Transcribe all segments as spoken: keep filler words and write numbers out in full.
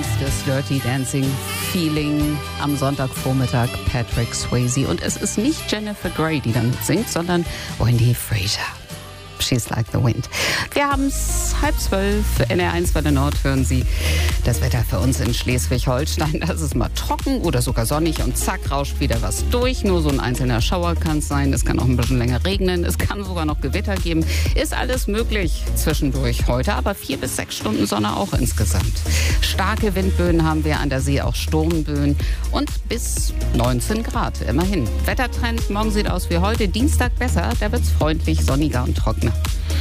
eins des Dirty Dancing Feeling am Sonntagvormittag Patrick Swayze. Und es ist nicht Jennifer Grey, die damit singt, sondern Wendy Fraser. She's like the wind. Wir haben es halb zwölf, N R eins Welle Nord hören Sie. Das Wetter für uns in Schleswig-Holstein, das ist mal trocken oder sogar sonnig und zack, rauscht wieder was durch. Nur so ein einzelner Schauer kann es sein. Es kann auch ein bisschen länger regnen. Es kann sogar noch Gewitter geben. Ist alles möglich zwischendurch heute, aber vier bis sechs Stunden Sonne auch insgesamt. Starke Windböen haben wir, an der See auch Sturmböen und bis neunzehn Grad immerhin. Wettertrend, morgen sieht aus wie heute, Dienstag besser, da wird es freundlich, sonniger und trockener.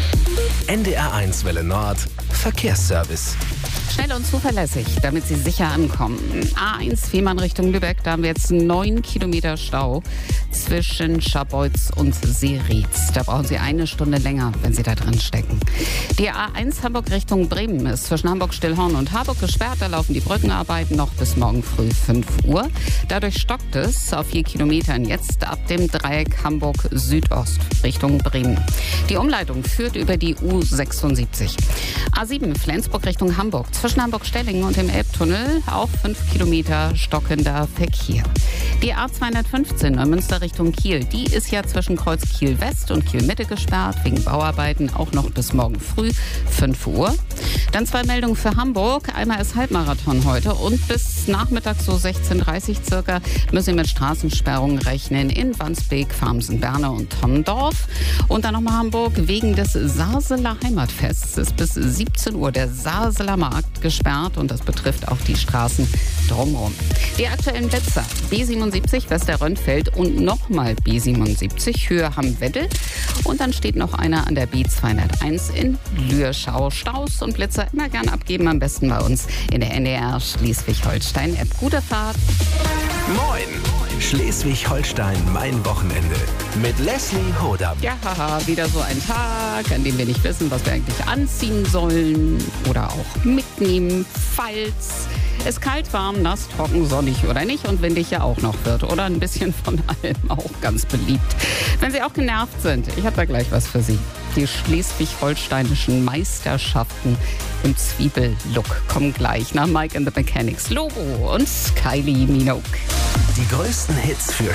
N D R eins Welle Nord Verkehrsservice. Schnell und zuverlässig, damit Sie sicher ankommen. A eins Fehmarn Richtung Lübeck, da haben wir jetzt neun Kilometer Stau zwischen Scharbeutz und Seerietz. Da brauchen Sie eine Stunde länger, wenn Sie da drin stecken. Die A eins Hamburg Richtung Bremen ist zwischen Hamburg-Stillhorn und Harburg gesperrt. Da laufen die Brückenarbeiten noch bis morgen früh fünf Uhr. Dadurch stockt es auf vier Kilometern jetzt ab dem Dreieck Hamburg Südost Richtung Bremen. Die Umleitung führt über die U sechsundsiebzig. A sieben Flensburg Richtung Hamburg. Zwischen Hamburg-Stellingen und dem Elbtunnel auch fünf Kilometer stockender Verkehr. Die A zweihundertfünfzehn Neumünster Richtung Kiel, die ist ja zwischen Kreuz Kiel West und Kiel Mitte gesperrt, wegen Bauarbeiten auch noch bis morgen früh fünf Uhr. Dann zwei Meldungen für Hamburg. Einmal ist Halbmarathon heute und bis Nachmittag so sechzehn Uhr dreißig circa müssen Sie mit Straßensperrungen rechnen in Wandsbek, Farmsen-Berne und Tonnendorf. Und dann nochmal Hamburg wegen des Sarseler Heimatfests ist bis siebzehn Uhr der Sarseler Markt gesperrt und das betrifft auch die Straßen drumherum. Die aktuellen Blitzer B siebenundsiebzig Westerröntfeld und nochmal B siebenundsiebzig Höhe Hamm-Weddel und dann steht noch einer an der B zweihunderteins in Lürschau. Staus und Blitzer immer gern abgeben, am besten bei uns in der N D R Schleswig-Holstein-App. Gute Fahrt! Moin! Schleswig-Holstein, mein Wochenende. Mit Leslie Hodam. Ja, haha, wieder so ein Tag, an dem wir nicht wissen, was wir eigentlich anziehen sollen oder auch mitnehmen, falls es kalt, warm, nass, trocken, sonnig oder nicht und windig ja auch noch wird. Oder ein bisschen von allem, auch ganz beliebt. Wenn Sie auch genervt sind, ich habe da gleich was für Sie. Die schleswig-holsteinischen Meisterschaften im Zwiebellook kommen gleich nach Mike and the Mechanics, Lobo und Kylie Minogue. Die größten Hits für